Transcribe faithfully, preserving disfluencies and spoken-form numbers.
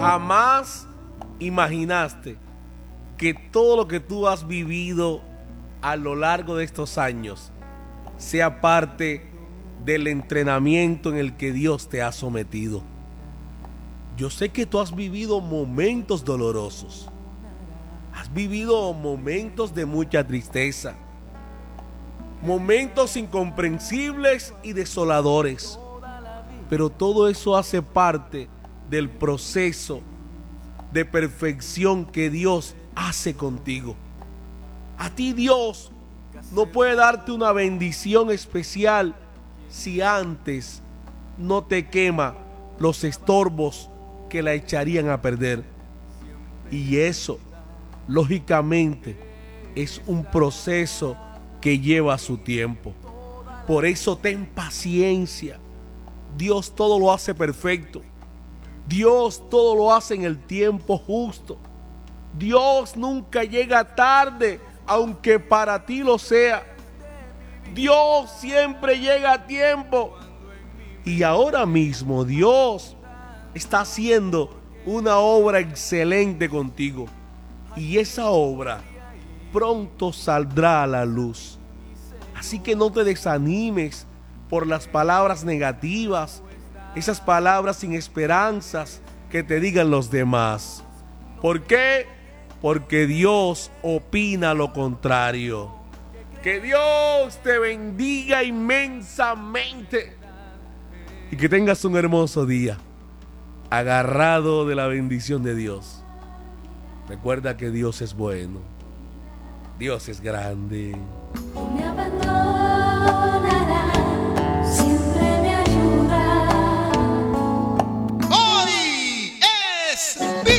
Jamás imaginaste que todo lo que tú has vivido a lo largo de estos años sea parte del entrenamiento en el que Dios te ha sometido. Yo sé que tú has vivido momentos dolorosos, has vivido momentos de mucha tristeza, momentos incomprensibles y desoladores, pero todo eso hace parte del proceso de perfección que Dios hace contigo. A ti Dios no puede darte una bendición especial si antes no te quema los estorbos que la echarían a perder. Y eso, lógicamente, es un proceso que lleva su tiempo. Por eso ten paciencia. Dios todo lo hace perfecto. Dios todo lo hace en el tiempo justo. Dios nunca llega tarde, aunque para ti lo sea. Dios siempre llega a tiempo. Y ahora mismo Dios está haciendo una obra excelente contigo. Y esa obra pronto saldrá a la luz. Así que no te desanimes por las palabras negativas, esas palabras sin esperanzas que te digan los demás. ¿Por qué? Porque Dios opina lo contrario. Que Dios te bendiga inmensamente y que tengas un hermoso día, agarrado de la bendición de Dios. Recuerda que Dios es bueno, Dios es grande. No me abandonará, siempre me ayuda. Hoy es